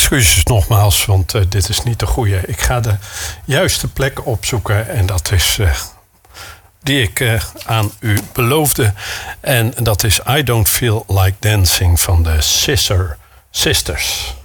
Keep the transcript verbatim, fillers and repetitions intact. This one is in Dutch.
excuses nogmaals, want uh, dit is niet de goede. Ik ga de juiste plek opzoeken en dat is uh, die ik uh, aan u beloofde. En dat is I Don't Feel Like Dancing van de Scissor Sisters.